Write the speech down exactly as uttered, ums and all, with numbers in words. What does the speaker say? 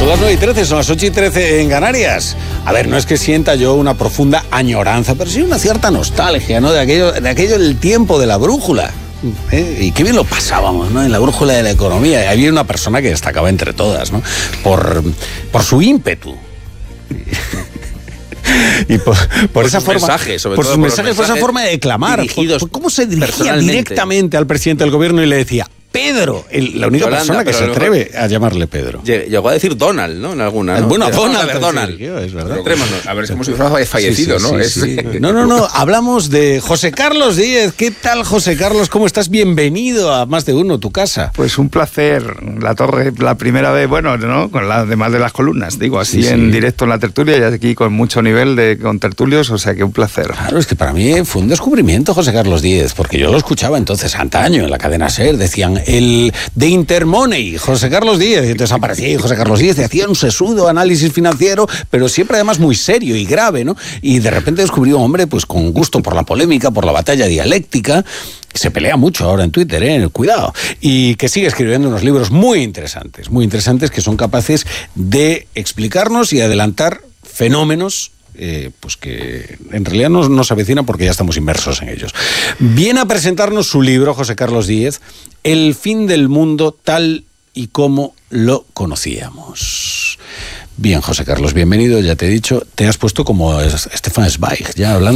Son las nueve y trece, son las ocho y trece en Canarias. A ver, no es que sienta yo una profunda añoranza, pero sí una cierta nostalgia, ¿no? De aquello, de aquello del tiempo de la brújula. ¿Eh? Y qué bien lo pasábamos, ¿no? En la brújula de la economía. Había una persona que destacaba entre todas, ¿no? Por, por su ímpetu. Y por, por, por esa forma, mensajes, sobre por todo sus por mensajes, por esa forma de clamar, por, por cómo se dirigía directamente al presidente del gobierno y le decía: Pedro, el, la única Yolanda, persona que se atreve a llamarle Pedro. Llegó a decir Donald, ¿no? En alguna, ¿no? Bueno, Donald, a ver, Donald. Sí, es verdad. A ver, es como si fuera fallecido, sí, sí, ¿no? Sí, sí, sí. No, no, no, hablamos de José Carlos Díez. ¿Qué tal, José Carlos? ¿Cómo estás? Bienvenido a Más de Uno, tu casa. Pues un placer. La torre, la primera vez, bueno, ¿no? Con las demás de las columnas, digo, así sí, en sí. directo en la tertulia y aquí con mucho nivel de con tertulios, o sea que un placer. Claro, es que para mí fue un descubrimiento José Carlos Díez, porque yo lo escuchaba entonces antaño en la cadena SER, decían el de Intermoney, José Carlos Díez, y entonces aparecía José Carlos Díez y hacía un sesudo análisis financiero, pero siempre además muy serio y grave, ¿no? Y de repente descubrió un hombre pues con gusto por la polémica, por la batalla dialéctica, que se pelea mucho ahora en Twitter, ¿eh? Cuidado, y que sigue escribiendo unos libros muy interesantes, muy interesantes que son capaces de explicarnos y adelantar fenómenos Eh, pues que en realidad no nos avecina porque ya estamos inmersos en ellos. Viene a presentarnos su libro, José Carlos Díez, El fin del mundo tal y como lo conocíamos. Bien, José Carlos, bienvenido, ya te he dicho, te has puesto como Stefan Zweig, ya hablando